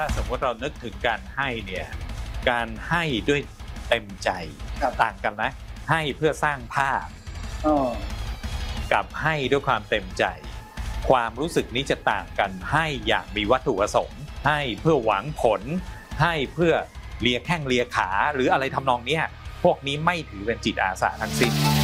ถ้าสมมติเรานึกถึงการให้เนี่ยการให้ด้วยเต็มใจต่างกันนะให้เพื่อสร้างภาพกับให้ด้วยความเต็มใจความรู้สึกนี้จะต่างกันให้อย่างมีวัตถุประสงค์ให้เพื่อหวังผลให้เพื่อเลียแข้งเลียขาหรืออะไรทำนองนี้พวกนี้ไม่ถือเป็นจิตอาสาทั้งสิ้น